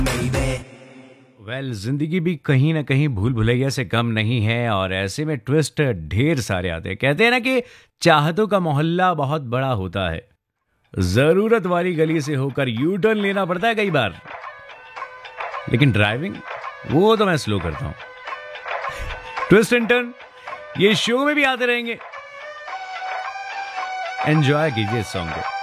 जिंदगी भी कहीं ना कहीं भूल भुलैया से कम नहीं है और ऐसे में ट्विस्ट ढेर सारे आते हैं। कहते हैं ना कि चाहतों का मोहल्ला बहुत बड़ा होता है, जरूरत वाली गली से होकर यू टर्न लेना पड़ता है कई बार, लेकिन ड्राइविंग वो तो मैं स्लो करता हूं। ट्विस्ट एंड टर्न ये शो में भी आते रहेंगे। एंजॉय कीजिए इस सॉन्ग को।